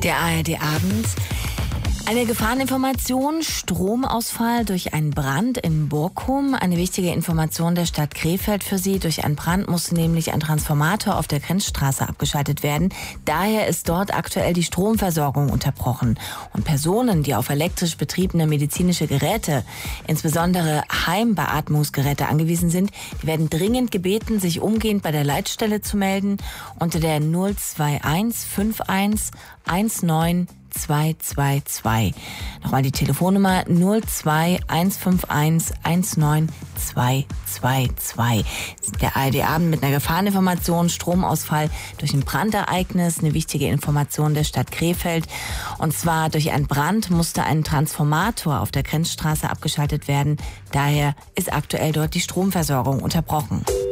Der ARD-Abend. Eine Gefahreninformation, Stromausfall durch einen Brand in Borkum. Eine wichtige Information der Stadt Krefeld für Sie. Durch einen Brand musste nämlich ein Transformator auf der Grenzstraße abgeschaltet werden. Daher ist dort aktuell die Stromversorgung unterbrochen. Und Personen, die auf elektrisch betriebene medizinische Geräte, insbesondere Heimbeatmungsgeräte angewiesen sind, die werden dringend gebeten, sich umgehend bei der Leitstelle zu melden unter der 021 51 19 222. Nochmal die Telefonnummer 02151 19 222. Der ARD-Abend mit einer Gefahreninformation, Stromausfall durch ein Brandereignis, eine wichtige Information der Stadt Krefeld. Und zwar durch einen Brand musste ein Transformator auf der Grenzstraße abgeschaltet werden. Daher ist aktuell dort die Stromversorgung unterbrochen.